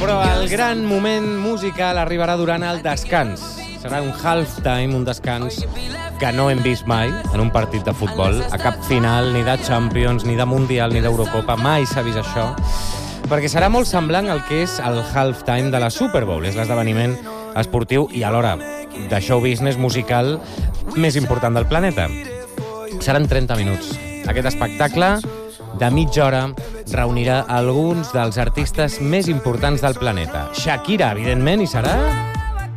Però el gran moment musical arribarà durant el descans. Serà un halftime, un descans que no hem vist mai en un partit de futbol, a cap final, ni de Champions, ni de Mundial, ni d'Eurocopa. Mai s'ha vist això, perquè serà molt semblant al que és el halftime de la Super Bowl. És l'esdeveniment esportiu i alhora de show business musical més important del planeta. Seran 30 minuts. Aquest espectacle de mitja hora reunirà alguns dels artistes més importants del planeta. Shakira, evidentment, hi serà.